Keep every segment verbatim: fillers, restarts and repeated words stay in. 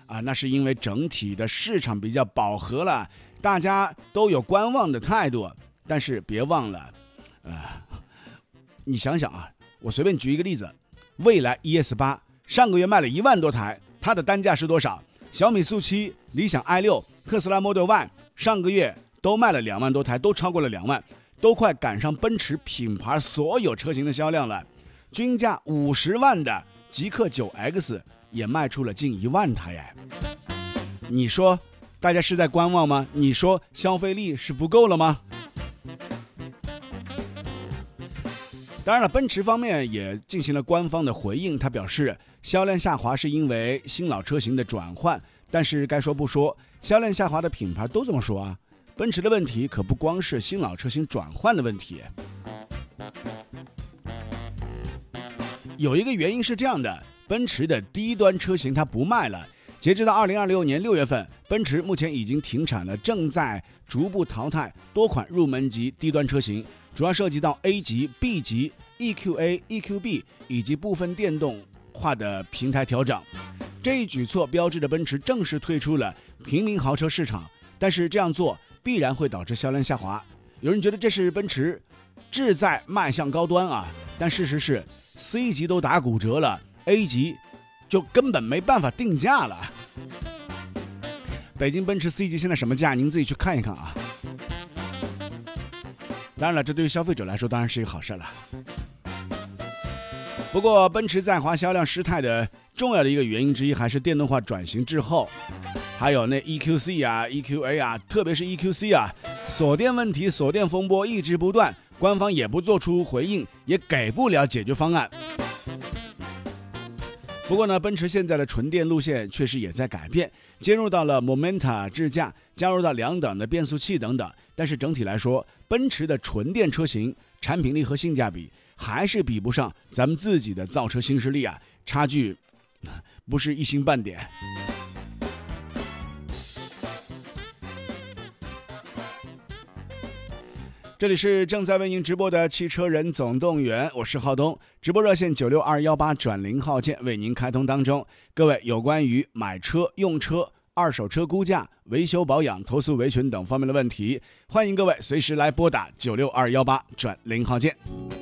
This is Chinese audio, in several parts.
啊，那是因为整体的市场比较饱和了，大家都有观望的态度。但是别忘了，呃，你想想啊，我随便举一个例子，蔚来 E S 八上个月卖了一万多台，它的单价是多少？小米速七、理想 i 六、特斯拉 Model Y 上个月都卖了两万多台，都超过了两万，都快赶上奔驰品牌所有车型的销量了。均价五十万的极氪 九 X 也卖出了近一万台哎，你说大家是在观望吗？你说消费力是不够了吗？当然了，奔驰方面也进行了官方的回应，他表示销量下滑是因为新老车型的转换，但是该说不说，销量下滑的品牌都这么说啊。奔驰的问题可不光是新老车型转换的问题，有一个原因是这样的，奔驰的低端车型它不卖了。截至到二零二六年六月份，奔驰目前已经停产了，正在逐步淘汰多款入门级低端车型，主要涉及到 A 级、B 级、E Q A、E Q B 以及部分电动化的平台调整。这一举措标志着奔驰正式退出了平民豪车市场，但是这样做必然会导致销量下滑。有人觉得这是奔驰志在迈向高端啊，但事实是 C 级都打骨折了， A 级就根本没办法定价了。北京奔驰 C 级现在什么价？您自己去看一看啊。当然了，这对于消费者来说当然是一个好事了。不过奔驰在华销量失态的重要的一个原因之一还是电动化转型之后，还有那 E Q C 啊 E Q A 啊，特别是 E Q C 啊，锁电问题锁电风波一直不断，官方也不做出回应，也给不了解决方案。不过呢，奔驰现在的纯电路线确实也在改变，接入到了 Momenta 智驾，加入到两档的变速器等等。但是整体来说，奔驰的纯电车型产品力和性价比还是比不上咱们自己的造车新势力啊，差距不是一星半点。这里是正在为您直播的汽车人总动员，我是浩东，直播热线九六二一八转零号键为您开通当中。各位有关于买车、用车、二手车估价、维修保养、投诉维权等方面的问题，欢迎各位随时来拨打九六二一八转零号键。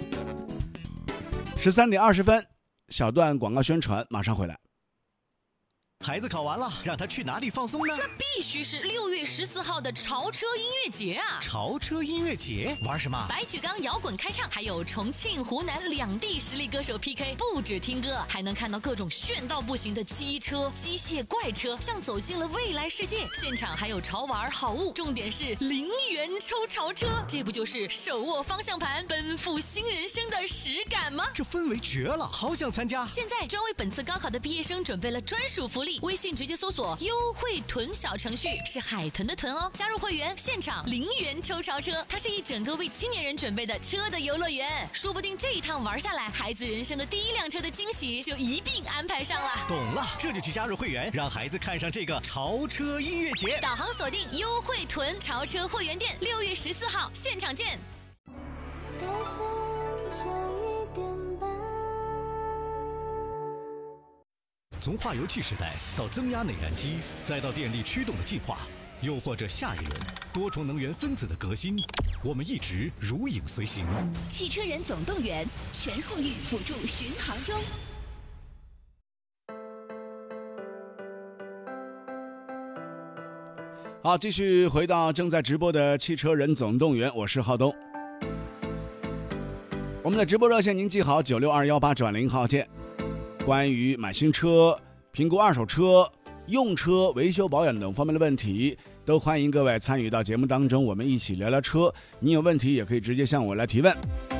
十三点二十分，小段广告宣传，马上回来。 孩子考完了，让他去哪里放松呢？ 那必须是六月十四号的潮车音乐节啊！ 潮车音乐节玩什么？ 白举纲摇滚开唱，还有重庆、湖南两地实力歌手 P K， 不止听歌，还能看到各种炫到不行的机车、机械怪车，像走进了未来世界。现场还有潮玩好物，重点是零元抽潮车，这不就是手握方向盘奔赴新人生的实感吗？ 这氛围绝了，好想参加！ 现在专为本次高考的毕业生准备了专属福利，微信直接搜索优惠囤小程序，是海豚的豚哦，加入会员现场零元抽潮车，它是一整个为青年人准备的车的游乐园，说不定这一趟玩下来，孩子人生的第一辆车的惊喜就一并安排上了。 懂了，这就去加入会员，让孩子看上这个潮车音乐节。 导航锁定优惠囤潮车会员店，六月十四号现场见。 从化油器时代到增压内燃机，再到电力驱动的进化，又或者下一轮多重能源分子的革新，我们一直如影随形。 汽车人总动员，全速域辅助巡航中。 好，继续回到正在直播的汽车人总动员，我是浩东。我们的直播热线您记好九六二一八转零号键。关于买新车、评估二手车、用车、维修保养等方面的问题，都欢迎各位参与到节目当中，我们一起聊聊车。你有问题也可以直接向我来提问。